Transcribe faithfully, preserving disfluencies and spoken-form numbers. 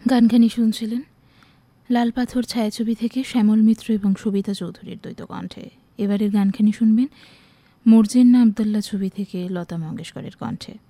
গানখানি শুনছিলেন লাল পাথর ছায়াছবি থেকে শ্যামল মিত্র এবং সবিতা চৌধুরীর দ্বৈত কণ্ঠে। এবারের গানখানি শুনবেন মর্জিনা আবদুল্লাহ ছবি থেকে লতা মঙ্গেশকরের কণ্ঠে।